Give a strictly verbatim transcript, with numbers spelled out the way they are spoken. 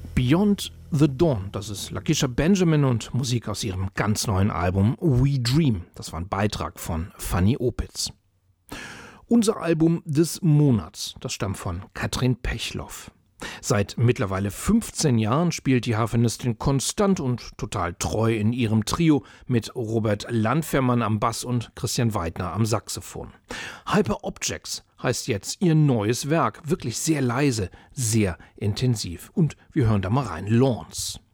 Beyond the Dawn, das ist Lakeisha Benjamin und Musik aus ihrem ganz neuen Album We Dream. Das war ein Beitrag von Fanny Opitz. Unser Album des Monats, das stammt von Katrin Pechloff. Seit mittlerweile fünfzehn Jahren spielt die Harfenistin konstant und total treu in ihrem Trio mit Robert Landfermann am Bass und Christian Weidner am Saxophon. Hyper Objects heißt jetzt ihr neues Werk. Wirklich sehr leise, sehr intensiv. Und wir hören da mal rein. Lawns.